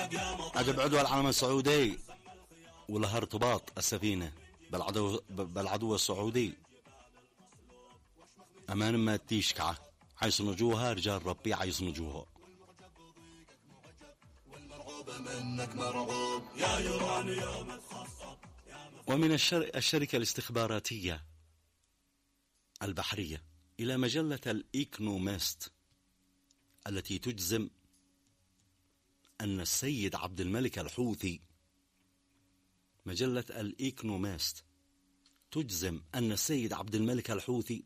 عجب عدوى العلم السعودي ولها ارتباط السفينة بالعدو السعودي. أمان ما تيشكعة حيصنجوها رجال ربي حيصنجوها. ومن الشركة الاستخباراتية البحرية إلى مجلة الإيكونوميست التي تجزم أن السيد عبد الملك الحوثي. مجلة الإيكونوميست تجزم أن السيد عبد الملك الحوثي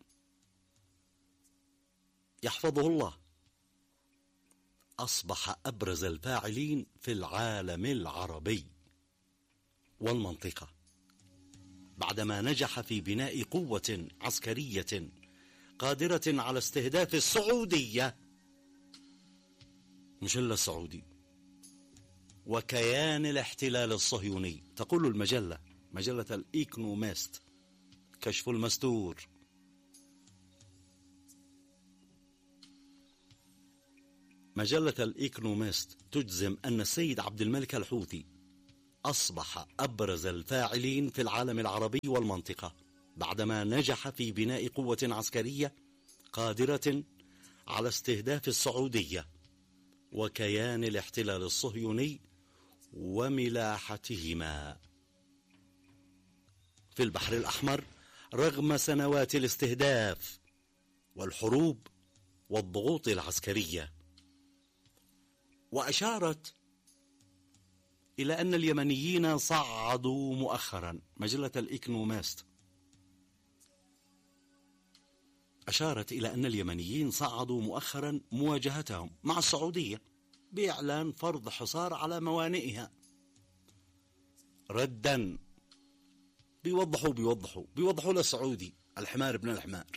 يحفظه الله أصبح أبرز الفاعلين في العالم العربي والمنطقة بعدما نجح في بناء قوة عسكرية قادرة على استهداف السعودية، مش إلا السعودي، وكيان الاحتلال الصهيوني. تقول المجلة، مجلة الإيكونوميست، كشف المستور: مجلة الإيكونوميست تجزم أن السيد عبد الملك الحوثي أصبح أبرز الفاعلين في العالم العربي والمنطقة بعدما نجح في بناء قوة عسكرية قادرة على استهداف السعودية وكيان الاحتلال الصهيوني وملاحتهما في البحر الأحمر رغم سنوات الاستهداف والحروب والضغوط العسكرية. وأشارت إلى أن اليمنيين صعدوا مؤخرا. مجلة الإيكونوميست أشارت إلى أن اليمنيين صعدوا مؤخرا مواجهتهم مع السعودية بإعلان فرض حصار على موانئها ردا. بيوضحوا للسعودي الحمار ابن الحمار،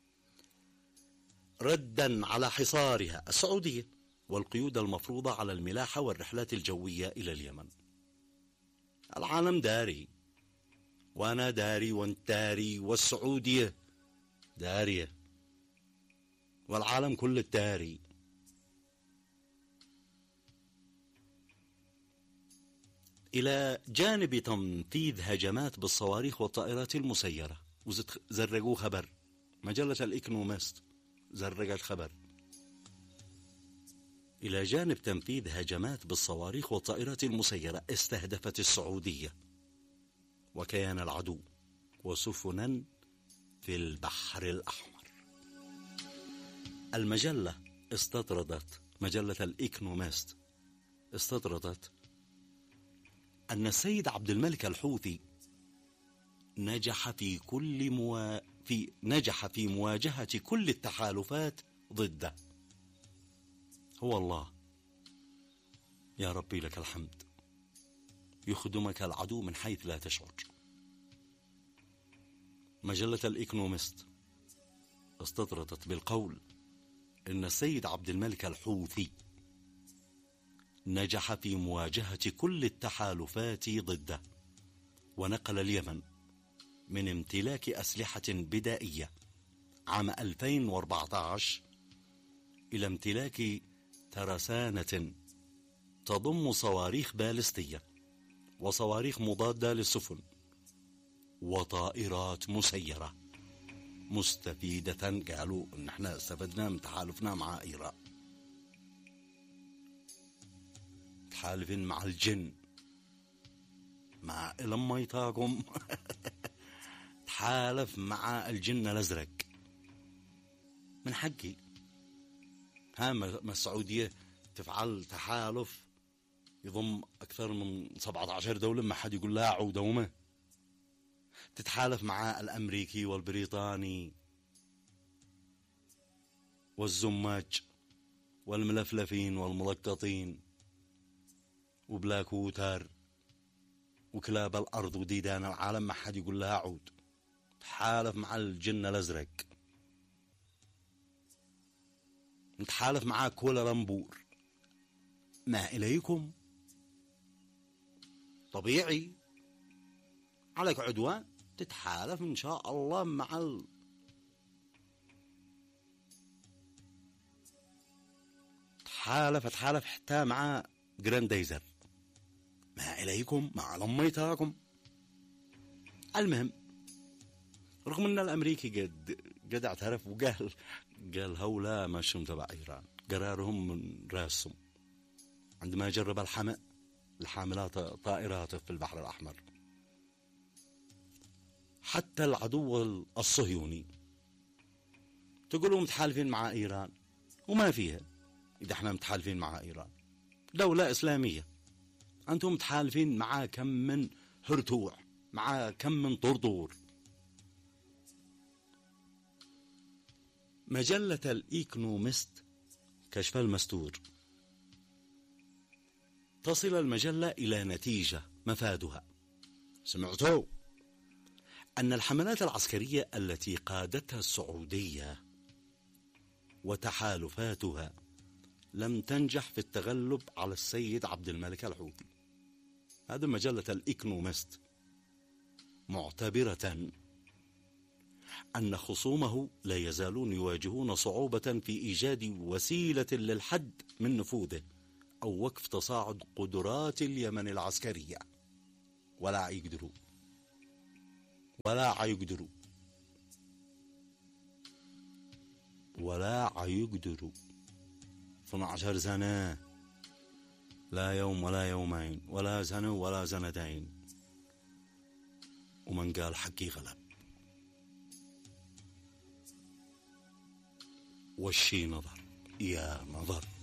ردا على حصارها السعودية والقيود المفروضة على الملاحة والرحلات الجوية إلى اليمن. العالم داري، وأنا داري، وانت داري، والسعودية دارية، والعالم كله داري. إلى جانب تنفيذ هجمات بالصواريخ والطائرات المسيرة، وزرقوا خبر. مجلة الإيكونوميست زرقت خبر: إلى جانب تنفيذ هجمات بالصواريخ والطائرات المسيرة استهدفت السعودية وكيان العدو وسفنا في البحر الأحمر. المجلة استطردت، مجلة الإيكونوميست استطردت أن السيد عبد الملك الحوثي نجح في مواجهة كل التحالفات ضده. هو الله يا ربي لك الحمد، يخدمك العدو من حيث لا تشعر. مجلة الإيكونوميست استطردت بالقول إن السيد عبد الملك الحوثي نجح في مواجهة كل التحالفات ضده، ونقل اليمن من امتلاك أسلحة بدائية عام 2014 إلى امتلاك ترسانة تضم صواريخ باليستية وصواريخ مضادة للسفن وطائرات مسيرة مستفيدة. قالوا إن احنا استفدنا من تحالفنا مع إيران، تحالفين مع الجن، مع لما يطاقم تحالف مع الجن الأزرق. من حقي ما السعودية تفعل تحالف يضم أكثر من 17 دولة، ما حد يقول لها عودومة. تتحالف مع الأمريكي والبريطاني والزماج والملفلفين والملقطين وبلاك ووتر وكلاب الأرض وديدان العالم، ما حد يقول لها عود. تحالف مع الجن الأزرق، نتحالف مع كوالالمبور. ما إليكم طبيعي عليك عدوان، تتحالف إن شاء الله مع تحالف حتى مع جراندايزر، ما إليكم ما لميتاكم. المهم، رغم أن الأمريكي قد اعترف وقال هؤلاء ماشهم تبع إيران، قرارهم من راسهم عندما جرب الحاملات طائراته في البحر الأحمر. حتى العدو الصهيوني تقولوا متحالفين مع إيران، وما فيها. إذا احنا متحالفين مع إيران دولة إسلامية، أنتم متحالفين مع كم من هرتوع، مع كم من طرطور. مجلة الإيكونومست كشف المستور، تصل المجلة إلى نتيجة مفادها. سمعتوا أن الحملات العسكرية التي قادتها السعودية وتحالفاتها لم تنجح في التغلب على السيد عبد الملك الحوثي. هذا مجلة الإيكونومست، معتبرة أن خصومه لا يزالون يواجهون صعوبة في إيجاد وسيلة للحد من نفوذه أو وقف تصاعد قدرات اليمن العسكرية. ولا يقدروا 12 سنة، لا يوم ولا يومين ولا سنة ولا سنتين، ومن قال حقي غلب. والشي نظر يا نظر.